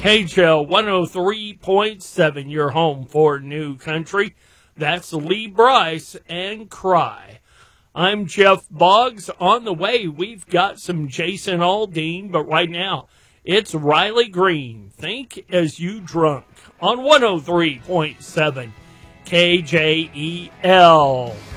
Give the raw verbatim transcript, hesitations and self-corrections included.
K J L one oh three point seven, your home for New Country. That's Lee Brice and Cry. I'm Jeff Boggs. On the way, we've got some Jason Aldean, but right now, it's Riley Green. Think As You Drunk on one oh three point seven K J E L.